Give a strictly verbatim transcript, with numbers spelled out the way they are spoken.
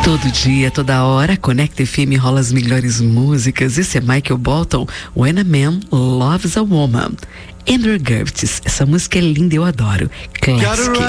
Todo dia, toda hora, Conecta F M rola as melhores músicas. Esse é Michael Bolton, When a Man Loves a Woman. Andrew Gertz, essa música é linda, eu adoro. Classic.